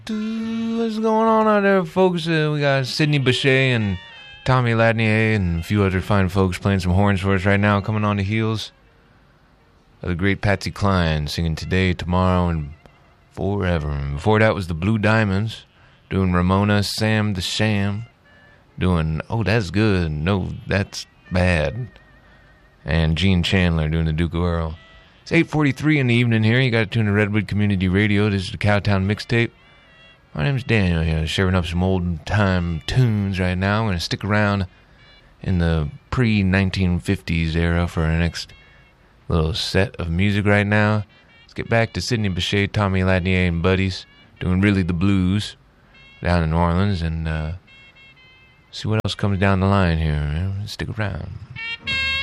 What's going on out there, folks? We got Sidney Bechet and Tommy Ladnier and a few other fine folks playing some horns for us right now, coming on the heels of the great Patsy Cline singing Today, Tomorrow, and Forever. And before that was the Blue Diamonds doing Ramona, Sam the Sham, doing Oh, That's Good, No, That's Bad, and Gene Chandler doing the Duke of Earl. It's 8:43 in the evening here. You got to tune to Redwood Community Radio. This is the Cowtown Mixtape. My name's Daniel here, sharing up some old-time tunes right now. I'm going to stick around in the pre-1950s era for our next little set of music right now. Let's get back to Sidney Bechet, Tommy Ladnier, and buddies doing Really the Blues down in New Orleans, and see what else comes down the line here. Stick around.